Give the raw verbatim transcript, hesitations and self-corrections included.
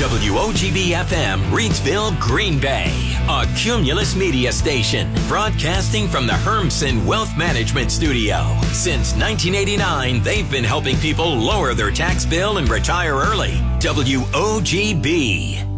W O G B F M, Reidsville, Green Bay. A Cumulus Media station, broadcasting from the Hermsen Wealth Management Studio. Since nineteen eighty-nine, they've been helping people lower their tax bill and retire early. W O G B.